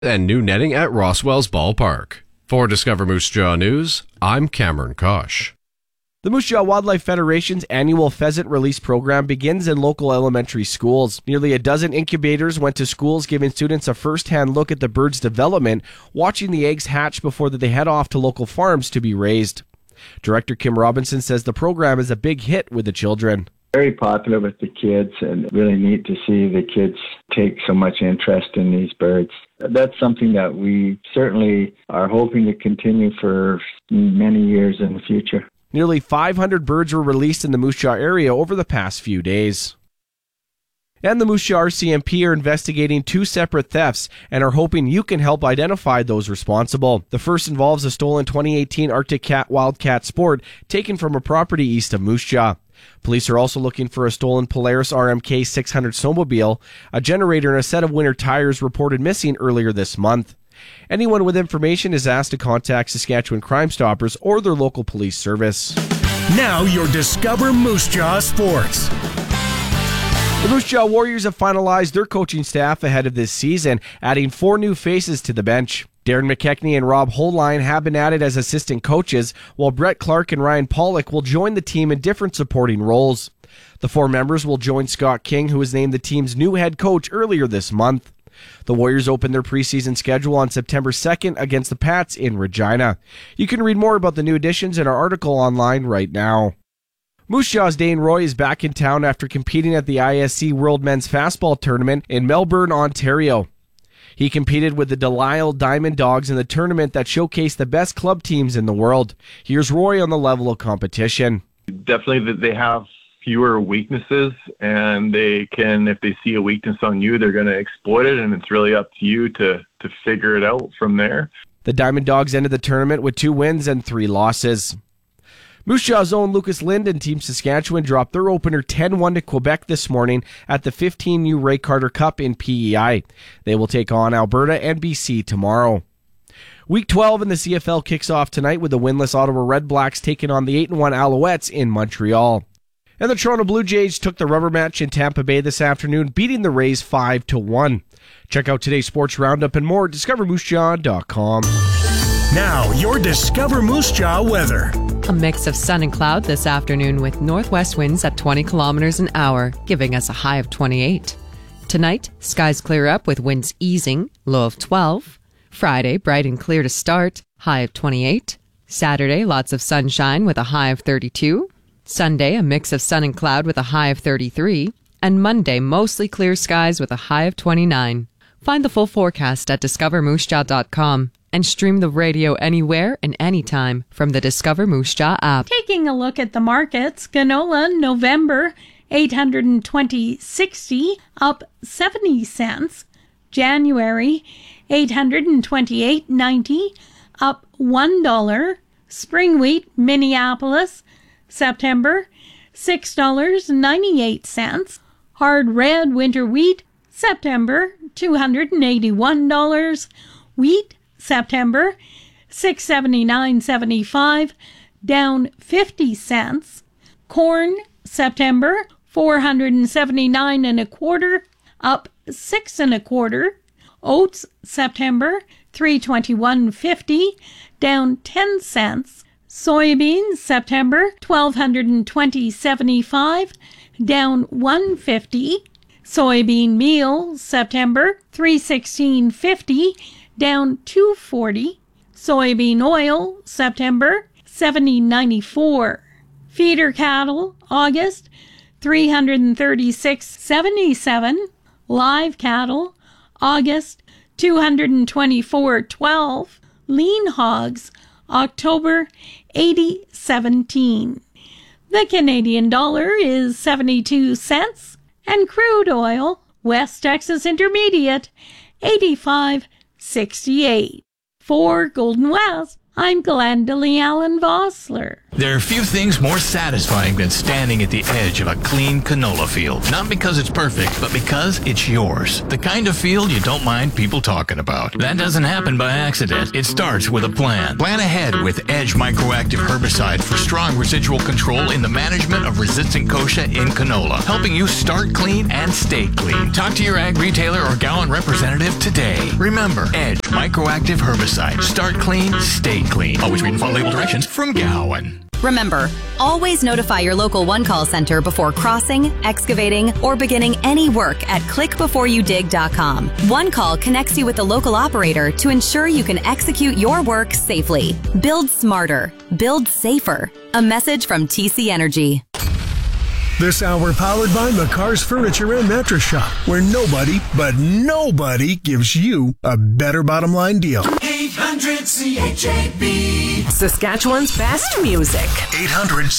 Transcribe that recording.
and new netting at Roswell's Ballpark. For Discover Moose Jaw News, I'm Cameron Kosh. The Moose Jaw Wildlife Federation's annual pheasant release program begins in local elementary schools. Nearly a dozen incubators went to schools, giving students a first-hand look at the birds' development, watching the eggs hatch before they head off to local farms to be raised. Director Kim Robinson says the program is a big hit with the children. Very popular with the kids, and really neat to see the kids take so much interest in these birds. That's something that we certainly are hoping to continue for many years in the future. Nearly 500 birds were released in the Moose Jaw area over the past few days. And the Moose Jaw RCMP are investigating 2 separate thefts and are hoping you can help identify those responsible. The first involves a stolen 2018 Arctic Cat Wildcat Sport taken from a property east of Moose Jaw. Police are also looking for a stolen Polaris RMK 600 snowmobile, a generator, and a set of winter tires reported missing earlier this month. Anyone with information is asked to contact Saskatchewan Crime Stoppers or their local police service. Now your Discover Moose Jaw Sports. The Moose Jaw Warriors have finalized their coaching staff ahead of this season, adding 4 new faces to the bench. Darren McKechnie and Rob Holline have been added as assistant coaches, while Brett Clark and Ryan Pollock will join the team in different supporting roles. The 4 members will join Scott King, who was named the team's new head coach earlier this month. The Warriors open their preseason schedule on September 2nd against the Pats in Regina. You can read more about the new additions in our article online right now. Moose Jaw's Dane Roy is back in town after competing at the ISC World Men's Fastball Tournament in Melbourne, Ontario. He competed with the Delisle Diamond Dogs in the tournament that showcased the best club teams in the world. Here's Roy on the level of competition. Definitely they have fewer weaknesses, and they can, if they see a weakness on you, they're going to exploit it, and it's really up to you to figure it out from there. The Diamond Dogs ended the tournament with 2 wins and 3 losses. Moose Jaw's own Lucas Lind and Team Saskatchewan dropped their opener 10-1 to Quebec this morning at the 15U Ray Carter Cup in PEI. They will take on Alberta and BC tomorrow. Week 12 in the CFL kicks off tonight with the winless Ottawa Redblacks taking on the 8-1 Alouettes in Montreal. And the Toronto Blue Jays took the rubber match in Tampa Bay this afternoon, beating the Rays 5-1. Check out today's sports roundup and more at discovermoosejaw.com. Now, your Discover Moose Jaw weather. A mix of sun and cloud this afternoon with northwest winds at 20 kilometers an hour, giving us a high of 28. Tonight, skies clear up with winds easing, low of 12. Friday, bright and clear to start, high of 28. Saturday, lots of sunshine with a high of 32. Sunday, a mix of sun and cloud with a high of 33. And Monday, mostly clear skies with a high of 29. Find the full forecast at discovermoosejaw.com and stream the radio anywhere and anytime from the Discover Moose Jaw app. Taking a look at the markets, canola November 820.60 up 70 cents. January 828.90 up $1. Spring wheat Minneapolis September $6.98. Hard red winter wheat September $281. Wheat September $679.75 down 50 cents. Corn September $479.25 up 6 1/4. Oats September $321.50 down 10 cents. Soybeans September $1,220.75 down $1.50. Soybean meal September $316.50 down $2.40. Soybean oil September $70.94. Feeder cattle August $336.77. Live cattle August $224.12. Lean hogs October $80.17. The Canadian dollar is 72 cents and crude oil West Texas Intermediate $85.68. For Golden West, I'm Glendalee Allen Vossler. There are few things more satisfying than standing at the edge of a clean canola field. Not because it's perfect, but because it's yours. The kind of field you don't mind people talking about. That doesn't happen by accident. It starts with a plan. Plan ahead with Edge Microactive Herbicide for strong residual control in the management of resistant kochia in canola, helping you start clean and stay clean. Talk to your ag retailer or Gowan representative today. Remember, Edge Microactive Herbicide. Start clean, stay clean. Always read and follow label directions from Gowan. Remember, always notify your local One Call Center before crossing, excavating, or beginning any work at clickbeforeyoudig.com. One Call connects you with the local operator to ensure you can execute your work safely. Build smarter. Build safer. A message from TC Energy. This hour powered by McCarr's Furniture and Mattress Shop, where nobody, but nobody gives you a better bottom line deal. 800 CHAB. Saskatchewan's best music. 800